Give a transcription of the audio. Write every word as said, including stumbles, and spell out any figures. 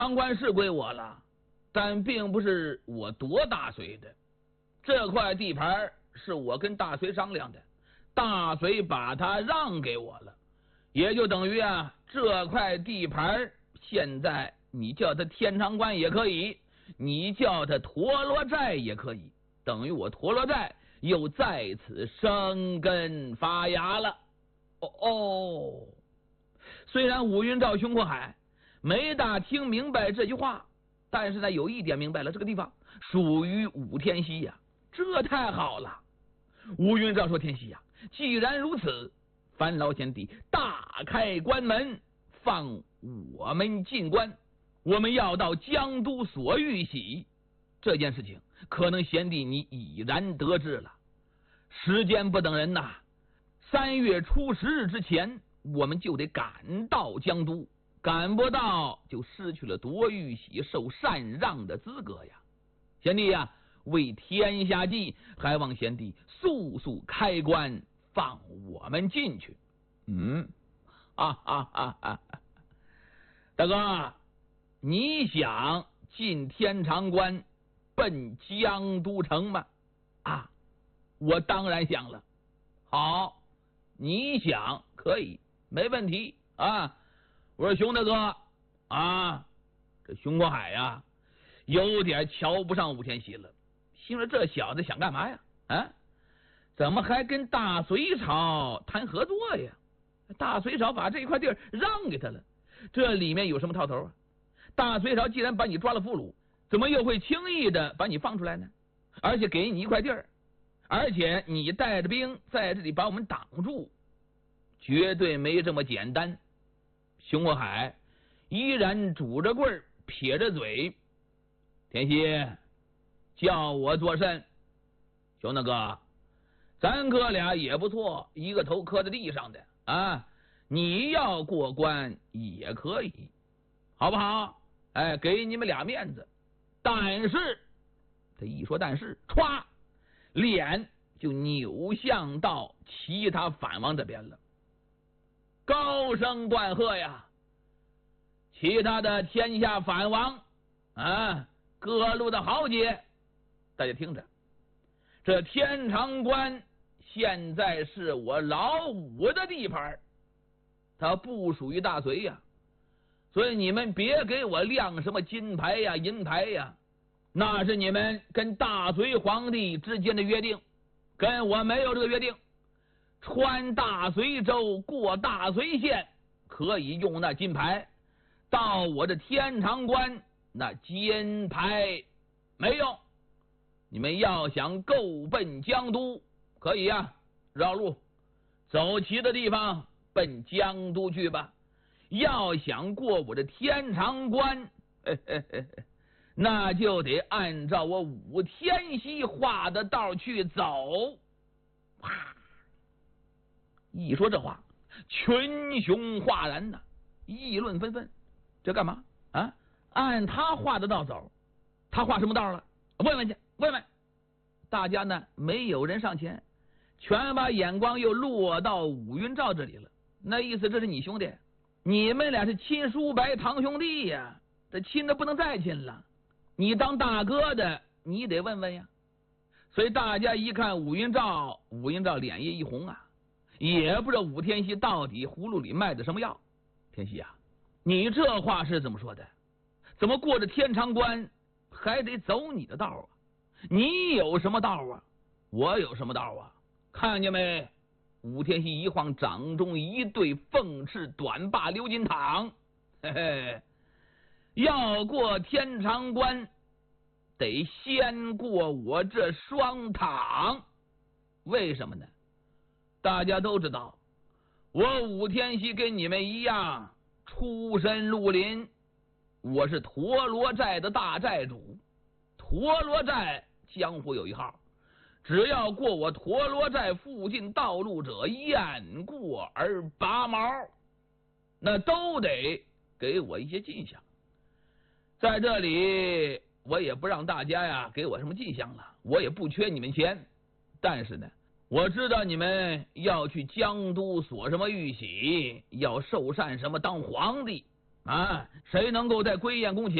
堂官是归我了，但并不是我夺大隋的。这块地盘是我跟大隋商量的，大隋把它让给我了，也就等于啊，这块地盘现在你叫它天长关也可以，你叫它陀螺寨也可以，等于我陀螺寨又在此生根发芽了。哦哦，虽然武云照、熊阔海没大听明白这句话，但是呢，有一点明白了，这个地方属于武天锡呀、啊，这太好了。武云照说：“天锡呀、啊，既然如此，烦劳贤弟大开关门，放我们进关。我们要到江都所玉玺，这件事情可能贤弟你已然得知了。时间不等人呐，三月初十日之前，我们就得赶到江都。”赶不到就失去了夺玉玺受禅让的资格呀！贤弟呀，为天下计，还望贤弟速速开关，放我们进去。嗯，哈哈哈哈！大哥，你想进天长关，奔江都城吗？啊，我当然想了。好，你想可以，没问题啊。我说熊大哥啊，这熊国海呀、啊，有点瞧不上武天锡了，心说这小子想干嘛呀？啊，怎么还跟大隋朝谈合作呀？大隋朝把这一块地儿让给他了，这里面有什么套头啊？大隋朝既然把你抓了俘虏，怎么又会轻易的把你放出来呢？而且给你一块地儿，而且你带着兵在这里把我们挡住，绝对没这么简单。熊国海依然拄着棍儿，撇着嘴：“天锡，叫我做甚？熊大哥，咱哥俩也不错，一个头磕在地上的啊！你要过关也可以，好不好？哎，给你们俩面子。但是，他一说但是，歘，脸就扭向到其他反王这边了。”高声断喝呀！其他的天下反王啊，各路的豪杰，大家听着，这天长关现在是我老五的地盘，它不属于大隋呀，所以你们别给我亮什么金牌呀、银牌呀，那是你们跟大隋皇帝之间的约定，跟我没有这个约定。穿大隋州过大隋县可以用那金牌，到我这天长关那金牌没用。你们要想够奔江都可以呀，绕路走其的地方奔江都去吧。要想过我这天长关，嘿嘿嘿嘿，那就得按照我武天锡画的道去走。哇！一说这话，群雄哗然呐，议论纷纷。这干嘛啊？按他画的道走，他画什么道了？问问去，问问。大家呢，没有人上前，全把眼光又落到武云照这里了。那意思，这是你兄弟，你们俩是亲叔伯堂兄弟呀，这亲的不能再亲了。你当大哥的，你得问问呀。所以大家一看武云照，武云照脸叶一红啊。也不知道武天锡到底葫芦里卖的什么药。天锡啊，你这话是怎么说的？怎么过着天长关还得走你的道啊？你有什么道啊？我有什么道啊？看见没？武天锡一晃掌中一对凤翅短把鎏金镗，嘿嘿，要过天长关得先过我这双镗。为什么呢？大家都知道，我武天锡跟你们一样出身绿林，我是陀螺寨的大寨主。陀螺寨江湖有一号，只要过我陀螺寨附近道路者，雁过而拔毛，那都得给我一些进项。在这里，我也不让大家呀给我什么进项了，我也不缺你们钱，但是呢，我知道你们要去江都索什么玉玺，要受禅什么当皇帝啊，谁能够在归燕宫前